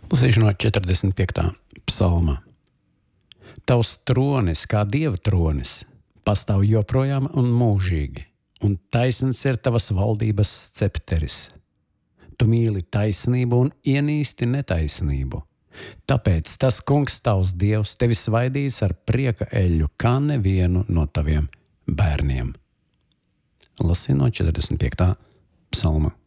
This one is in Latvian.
Lasīšu no 45. psalma. Tavs tronis, kā Dieva tronis, pastāv joprojām un mūžīgi, un taisns ir tavas valdības scepteris. Tu mīli taisnību un ienīsti netaisnību. Tāpēc tas kungs tavs Dievs tevi svaidīs ar prieka eļļu, kā nevienu no taviem bērniem. Lasīju no 45. psalma.